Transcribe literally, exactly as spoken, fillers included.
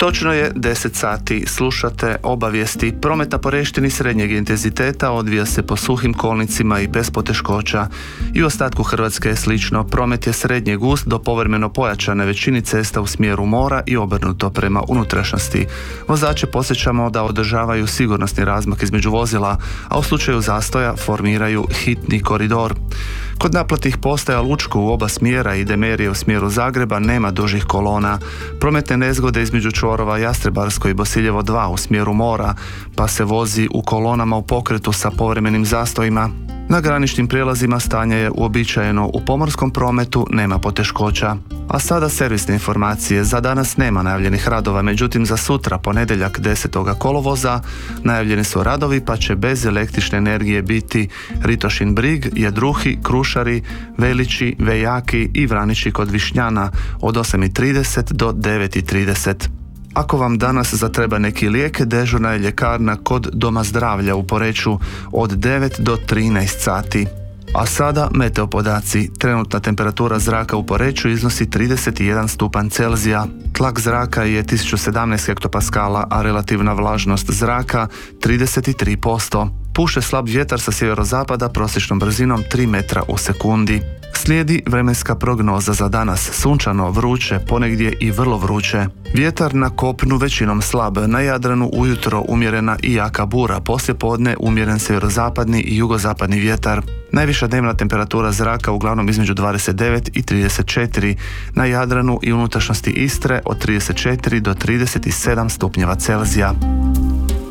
Točno je deset sati, slušate obavijesti. Promet na Poreštini srednjeg intenziteta odvija se po suhim kolnicima i bez poteškoća. I u ostatku Hrvatske je slično. Promet je srednje gust do povremeno pojačan na većini cesta u smjeru mora i obrnuto prema unutrašnjosti. Vozače podsjećamo da održavaju sigurnosni razmak između vozila, a u slučaju zastoja formiraju hitni koridor. Kod naplatnih postaja Lučko u oba smjera i Demerije u smjeru Zagreba nema dužih kolona. Prometne nezgode između čvorova Jastrebarsko i Bosiljevo dva u smjeru mora, pa se vozi u kolonama u pokretu sa povremenim zastojima. Na graničnim prijelazima stanje je uobičajeno, u pomorskom prometu nema poteškoća. A sada servisne informacije. Za danas nema najavljenih radova, međutim za sutra, ponedjeljak desetog kolovoza, najavljeni su radovi pa će bez električne energije biti Ritošin Brig, Jedruhi, Krušari, Velići, Vejaki i Vranići kod Višnjana od osam i trideset do devet i trideset. Ako vam danas zatreba neki lijek, dežurna je ljekarna kod Doma zdravlja u Poreču od devet do trinaest sati. A sada meteo podaci. Trenutna temperatura zraka u Poreču iznosi trideset jedan stupanj Celzija. Tlak zraka je tisuću sedamnaest hektopaskala, a relativna vlažnost zraka trideset tri posto. Puše slab vjetar sa sjeverozapada prosječnom brzinom tri metra u sekundi. Slijedi vremenska prognoza za danas. Sunčano, vruće, ponegdje i vrlo vruće. Vjetar na kopnu većinom slab, na Jadranu ujutro umjerena i jaka bura, poslije podne umjeren sjeverozapadni i jugozapadni vjetar. Najviša dnevna temperatura zraka uglavnom između dvadeset devet i trideset četiri, na Jadranu i unutrašnjosti Istre od trideset četiri do trideset sedam stupnjeva Celzija.